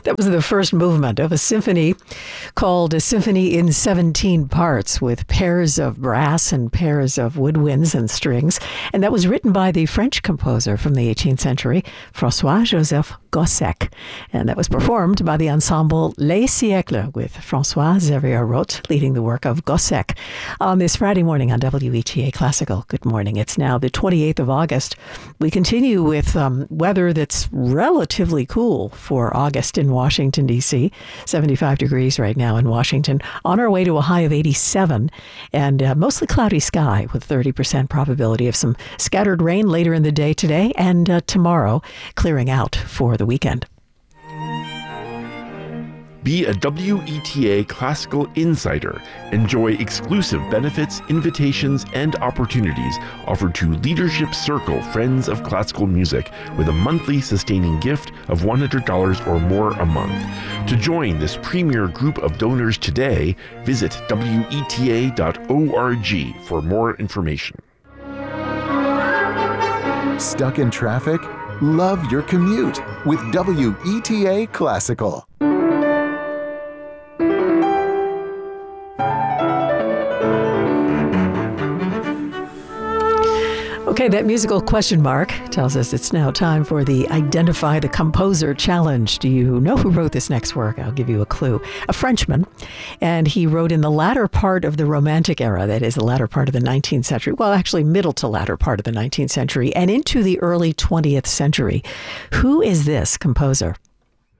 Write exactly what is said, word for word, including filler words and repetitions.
That was the first movement of a symphony called a Symphony in seventeen Parts, with pairs of brass and pairs of woodwinds and strings. And that was written by the French composer from the eighteenth century, François-Joseph Gossec. And that was performed by the ensemble Les Siècles, with François Xavier Roth leading the work of Gossec on this Friday morning on W E T A Classical. Good morning. It's now the twenty-eighth of August. We continue with um, weather that's relatively cool for August in Washington, D C seventy-five degrees right now in Washington, on our way to a high of eighty-seven, and uh, mostly cloudy sky with thirty percent probability of some scattered rain later in the day today, and uh, tomorrow clearing out for the weekend. Be a W E T A Classical Insider. Enjoy exclusive benefits, invitations, and opportunities offered to Leadership Circle Friends of Classical Music with a monthly sustaining gift of one hundred dollars or more a month. To join this premier group of donors today, visit W E T A dot org for more information. Stuck in traffic? Love your commute with W E T A Classical. Okay, that musical question mark tells us it's now time for the Identify the Composer Challenge. Do you know who wrote this next work? I'll give you a clue. A Frenchman, and he wrote in the latter part of the Romantic era, that is the latter part of the nineteenth century, well, actually middle to latter part of the nineteenth century, and into the early twentieth century. Who is this composer?